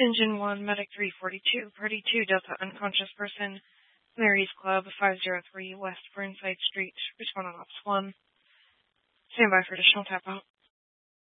Engine 1, Medic 342, Party 2, Delta Unconscious Person, Mary's Club, 503 West Burnside Street, respond on Ops 1. Stand by for additional tap out.